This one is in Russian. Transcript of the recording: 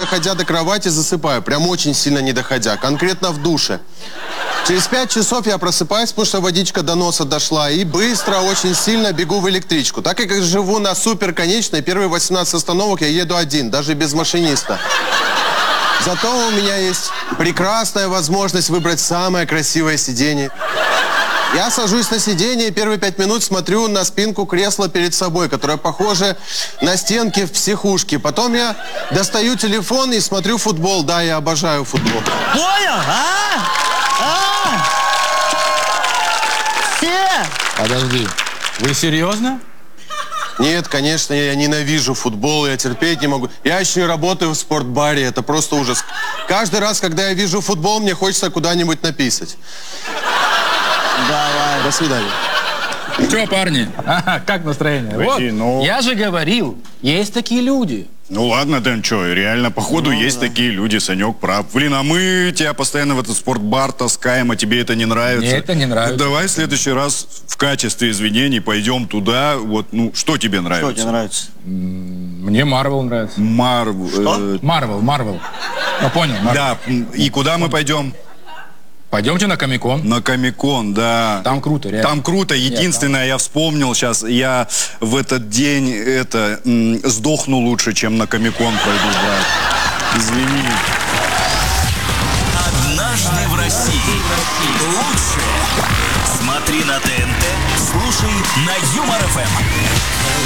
доходя до кровати, засыпаю. Прям очень сильно не доходя. Конкретно в душе. Через 5 часов я просыпаюсь, потому что водичка до носа дошла. И быстро, очень сильно бегу в электричку. Так как я живу на суперконечной, первые 18 остановок я еду один, даже без машиниста. Зато у меня есть прекрасная возможность выбрать самое красивое сиденье. Я сажусь на сиденье и первые 5 минут смотрю на спинку кресла перед собой, которая похожа на стенки в психушке. Потом я достаю телефон и смотрю футбол. Да, я обожаю футбол. Понял? Все! Подожди, вы серьезно? Нет, конечно, я ненавижу футбол, я терпеть не могу. Я еще и работаю в спортбаре, это просто ужас. Каждый раз, когда я вижу футбол, мне хочется куда-нибудь написать. Давай. До свидания. Че, парни? Как настроение? Пойди, Вот, ну. я же говорил, есть такие люди. Ну ладно, Дэн, что, реально, походу, есть такие люди, Санек прав. Блин, а мы тебя постоянно в этот спортбар таскаем, а тебе это не нравится. Мне это не нравится. Давай в следующий раз в качестве извинений пойдем туда, вот, ну, что тебе нравится? Что тебе нравится? Мне Марвел нравится. Марвел. Марвел. Ну, понял, Marvel. Да, и куда мы пойдем? Пойдемте на Комик-кон. На Комик-кон, да. Там круто, реально. Там круто. Единственное, я вспомнил сейчас, я в этот день сдохну лучше, чем на Комик-кон пойду, брат. Извини. Однажды в России. Лучшее. Смотри на ТНТ, слушай на Юмор ФМ.